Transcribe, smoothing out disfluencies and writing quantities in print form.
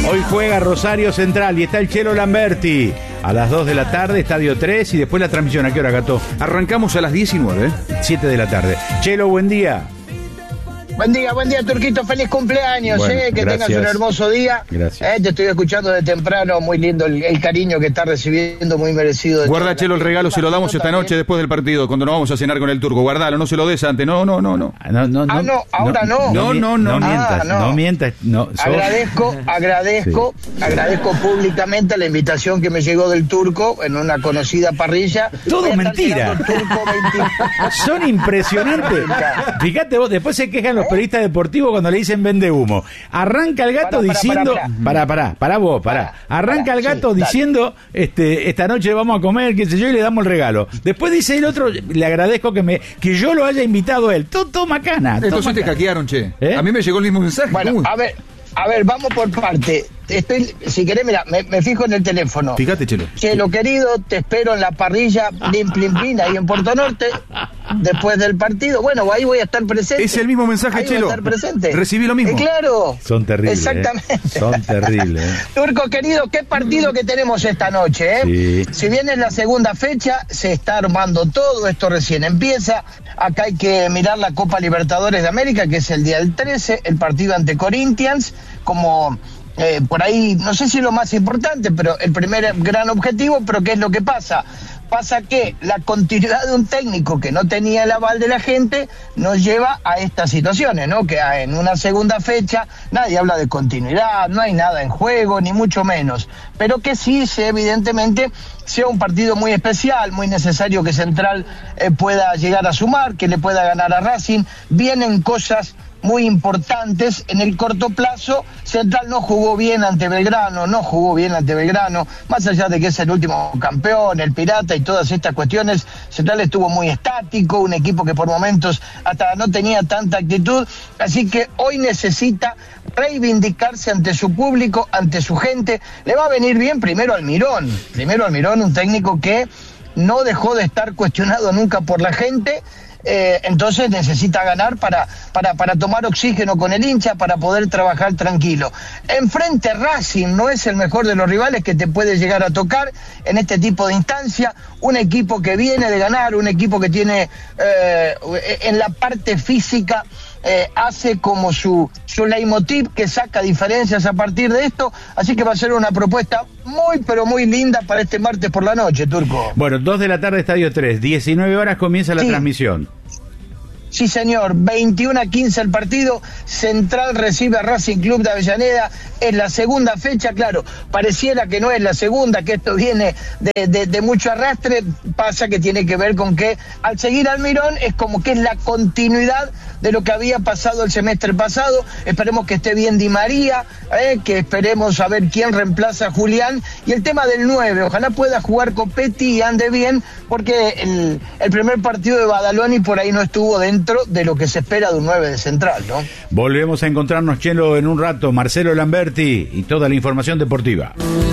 Hoy juega Rosario Central y está el Chelo Lamberti. A las 2 de la tarde, Estadio 3, y después la transmisión. ¿A qué hora, Gato? Arrancamos a las 19. 7 de la tarde. Chelo, buen día. Buen día, Turquito, feliz cumpleaños, bueno, que gracias. tengas un hermoso día. Gracias. Te estoy escuchando de temprano, muy lindo el cariño que está recibiendo, muy merecido. Guarda, Chelo, el regalo se lo damos esta noche después del partido, cuando nos vamos a cenar con el turco. Guardalo, no se lo des antes. No. No, ahora no. No mientas. Agradezco públicamente la invitación que me llegó del turco en una conocida parrilla. Todo mentira. Son impresionantes. Fíjate vos, después se quejan los periodistas deportivos cuando le dicen vende humo. Arranca el gato diciendo... Arranca el gato diciendo, esta noche vamos a comer, qué sé yo, y le damos el regalo. Después dice el otro, le agradezco que yo lo haya invitado a él. Todo macana. Entonces te hackearon, che. A mí me llegó el mismo mensaje. Bueno, a ver, vamos por parte. Si querés, mira, me fijo en el teléfono. Fíjate, Chelo. Chelo, querido, te espero en la parrilla Plin, ahí en Puerto Norte, después del partido. Bueno, ahí voy a estar presente. Es el mismo mensaje, ahí Chelo. Voy a estar presente. Recibí lo mismo. Claro. Son terribles. Exactamente. Son terribles. Turco, querido, qué partido que tenemos esta noche, Sí. Si bien es la segunda fecha, se está armando todo, esto recién empieza. Acá hay que mirar la Copa Libertadores de América, que es el día del 13, el partido ante Corinthians, como... por ahí, no sé si es lo más importante, pero el primer gran objetivo, pero ¿qué es lo que pasa? Pasa que la continuidad de un técnico que no tenía el aval de la gente nos lleva a estas situaciones, ¿no? Que en una segunda fecha nadie habla de continuidad, no hay nada en juego, ni mucho menos. Pero que sí, evidentemente, sea un partido muy especial, muy necesario que Central pueda llegar a sumar, que le pueda ganar a Racing. Vienen cosas muy importantes en el corto plazo. Central no jugó bien ante Belgrano, más allá de que es el último campeón, el Pirata y todas estas cuestiones. Central estuvo muy estático, un equipo que por momentos hasta no tenía tanta actitud, así que hoy necesita reivindicarse ante su público, ante su gente. Le va a venir bien primero Almirón, un técnico que no dejó de estar cuestionado nunca por la gente. Entonces necesita ganar para tomar oxígeno con el hincha, para poder trabajar tranquilo. Enfrente Racing no es el mejor de los rivales que te puede llegar a tocar en este tipo de instancia. Un equipo que viene de ganar, un equipo que tiene en la parte física hace como su leitmotiv, que saca diferencias a partir de esto, así que va a ser una propuesta muy pero muy linda para este martes por la noche, Turco. Bueno, 2 de la tarde, Estadio 3, 19 horas comienza la transmisión. Sí, señor, 21:15 el partido. Central recibe a Racing Club de Avellaneda en la segunda fecha. Claro, pareciera que no es la segunda, que esto viene de mucho arrastre. Pasa que tiene que ver con que al seguir Almirón es como que es la continuidad de lo que había pasado el semestre pasado. Esperemos que esté bien Di María, que esperemos a ver quién reemplaza a Julián. Y el tema del 9, ojalá pueda jugar Copetti y ande bien, porque el primer partido de Badaloni por ahí no estuvo dentro de lo que se espera de un 9 de Central, ¿no? Volvemos a encontrarnos, Chelo, en un rato. Marcelo Lamberti y toda la información deportiva.